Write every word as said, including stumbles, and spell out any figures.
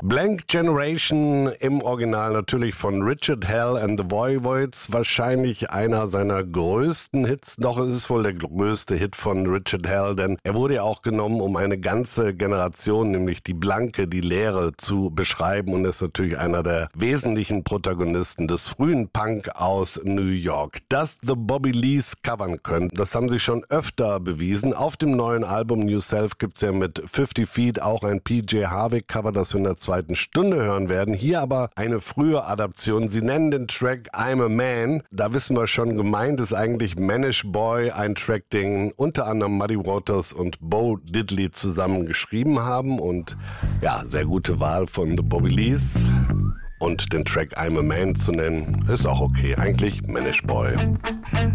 Blank Generation im Original natürlich von Richard Hell and the Voivoids, wahrscheinlich einer seiner größten Hits. Doch es ist wohl der größte Hit von Richard Hell, denn er wurde ja auch genommen, um eine ganze Generation, nämlich die Blanke, die Leere zu beschreiben und ist natürlich einer der wesentlichen Protagonisten des frühen Punk aus New York. Dass The Bobby Lees covern können, das haben sie schon öfter bewiesen. Auf dem neuen Album New Self gibt's ja mit fifty Feet auch ein P J Harvey Cover, das wir in der zweiten Stunde hören werden. Hier aber eine frühe Adaption. Sie nennen den Track I'm a Man. Da wissen wir schon, gemeint ist eigentlich Manish Boy, ein Track, den unter anderem Muddy Waters und Bo Diddley zusammen geschrieben haben. Und ja, sehr gute Wahl von The Bobby Lees. Und den Track I'm a Man zu nennen, ist auch okay. Eigentlich Manish Boy.